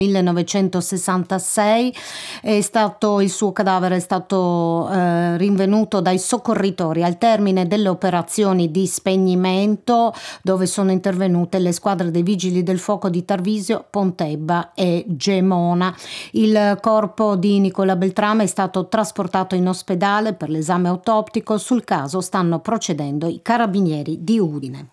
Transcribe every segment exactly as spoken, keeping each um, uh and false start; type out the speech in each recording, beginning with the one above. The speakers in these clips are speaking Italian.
millenovecentosessantasei è stato, il suo cadavere è stato eh, rinvenuto dai soccorritori al termine delle operazioni di spegnimento, dove sono intervenute le squadre dei vigili del fuoco di Tarvisio, Pontebba e Gemona. Il corpo di Nicola Beltrame è stato trasportato in ospedale per l'esame autoptico. Sul caso stanno procedendo i carabinieri di Udine.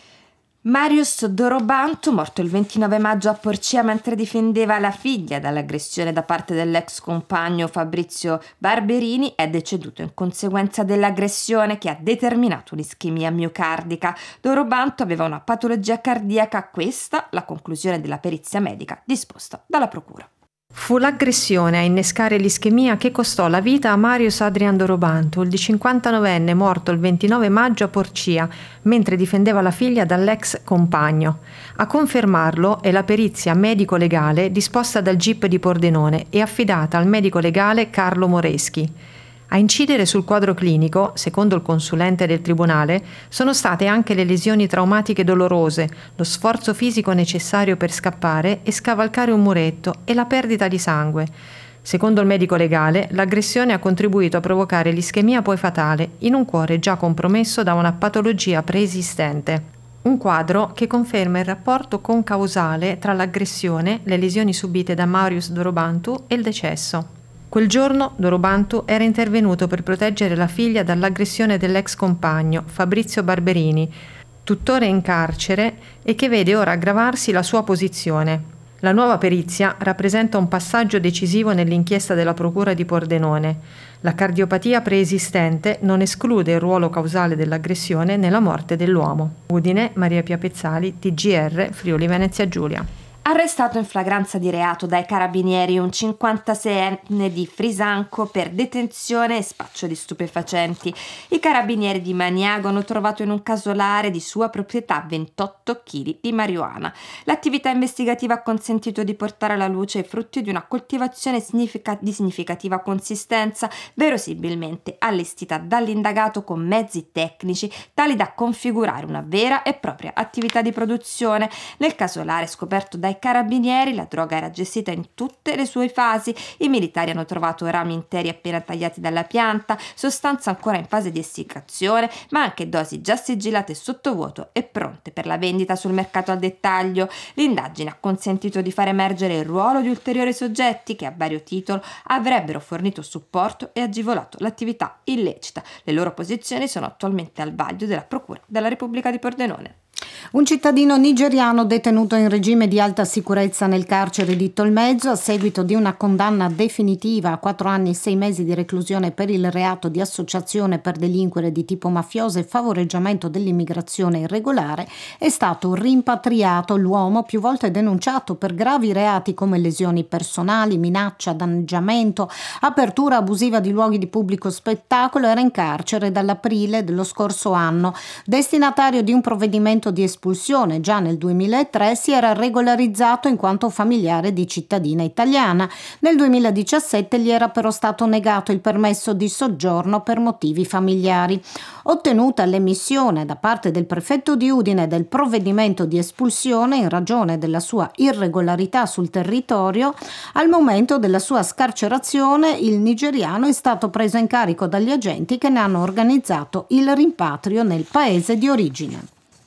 Marius Dorobantu, morto il ventinove maggio a Porcia mentre difendeva la figlia dall'aggressione da parte dell'ex compagno Fabrizio Barberini, è deceduto in conseguenza dell'aggressione che ha determinato un'ischemia miocardica. Dorobantu aveva una patologia cardiaca, questa la conclusione della perizia medica disposta dalla procura. Fu l'aggressione a innescare l'ischemia che costò la vita a Marius Adrian Dorobantu, il cinquantanovenne morto il ventinove maggio a Porcia, mentre difendeva la figlia dall'ex compagno. A confermarlo è la perizia medico-legale disposta dal G I P di Pordenone e affidata al medico legale Carlo Moreschi. A incidere sul quadro clinico, secondo il consulente del tribunale, sono state anche le lesioni traumatiche dolorose, lo sforzo fisico necessario per scappare e scavalcare un muretto e la perdita di sangue. Secondo il medico legale, l'aggressione ha contribuito a provocare l'ischemia poi fatale in un cuore già compromesso da una patologia preesistente. Un quadro che conferma il rapporto concausale tra l'aggressione, le lesioni subite da Marius Dorobantu e il decesso. Quel giorno Dorobantu era intervenuto per proteggere la figlia dall'aggressione dell'ex compagno, Fabrizio Barberini, tuttora in carcere e che vede ora aggravarsi la sua posizione. La nuova perizia rappresenta un passaggio decisivo nell'inchiesta della Procura di Pordenone. La cardiopatia preesistente non esclude il ruolo causale dell'aggressione nella morte dell'uomo. Udine, Maria Pia Pezzali, T G R, Friuli Venezia Giulia. Arrestato in flagranza di reato dai carabinieri un cinquantaseienne di Frisanco per detenzione e spaccio di stupefacenti. I carabinieri di Maniago hanno trovato in un casolare di sua proprietà ventotto chili di marijuana. L'attività investigativa ha consentito di portare alla luce i frutti di una coltivazione significa- di significativa consistenza, verosimilmente allestita dall'indagato con mezzi tecnici tali da configurare una vera e propria attività di produzione. Nel casolare scoperto dai carabinieri la droga era gestita in tutte le sue fasi. I militari hanno trovato rami interi appena tagliati dalla pianta, sostanza ancora in fase di essiccazione, ma anche dosi già sigillate sottovuoto e pronte per la vendita sul mercato al dettaglio. L'indagine ha consentito di far emergere il ruolo di ulteriori soggetti che a vario titolo avrebbero fornito supporto e agevolato l'attività illecita. Le loro posizioni sono attualmente al vaglio della Procura della Repubblica di Pordenone. Un cittadino nigeriano detenuto in regime di alta sicurezza nel carcere di Tolmezzo a seguito di una condanna definitiva a quattro anni e sei mesi di reclusione per il reato di associazione per delinquere di tipo mafioso e favoreggiamento dell'immigrazione irregolare è stato rimpatriato. L'uomo, più volte denunciato per gravi reati come lesioni personali, minaccia, danneggiamento, apertura abusiva di luoghi di pubblico spettacolo, era in carcere dall'aprile dello scorso anno. Destinatario di un provvedimento di espulsione già nel duemilatré, si era regolarizzato in quanto familiare di cittadina italiana. Nel duemiladiciassette gli era però stato negato il permesso di soggiorno per motivi familiari. Ottenuta l'emissione da parte del prefetto di Udine del provvedimento di espulsione in ragione della sua irregolarità sul territorio, al momento della sua scarcerazione il nigeriano è stato preso in carico dagli agenti che ne hanno organizzato il rimpatrio nel paese di origine.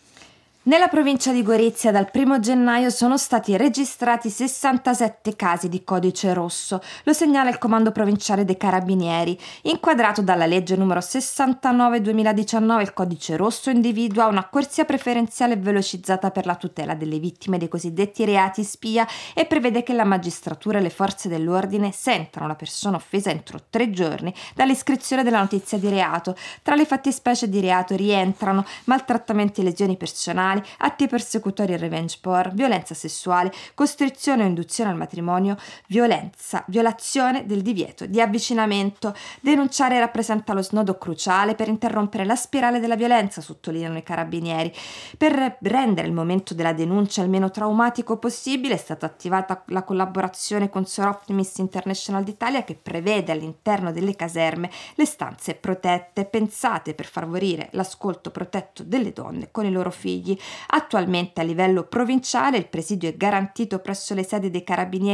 Nella provincia di Gorizia dal primo gennaio sono stati registrati sessantasette casi di codice rosso, lo segnala il Comando Provinciale dei Carabinieri. Inquadrato dalla legge numero sessantanove duemiladiciannove, il codice rosso individua una corsia preferenziale velocizzata per la tutela delle vittime dei cosiddetti reati spia e prevede che la magistratura e le forze dell'ordine sentano la persona offesa entro tre giorni dall'iscrizione della notizia di reato. Tra le fattispecie di reato rientrano maltrattamenti e lesioni personali, atti persecutori e revenge porn, violenza sessuale, costrizione o induzione al matrimonio, violenza, violazione del divieto di avvicinamento. Denunciare rappresenta lo snodo cruciale per interrompere la spirale della violenza, sottolineano i carabinieri. Per rendere il momento della denuncia il meno traumatico possibile è stata attivata la collaborazione con Sor Optimist International d'Italia, che prevede all'interno delle caserme le stanze protette, pensate per favorire l'ascolto protetto delle donne con i loro figli. Attualmente a livello provinciale il presidio è garantito presso le sedi dei carabinieri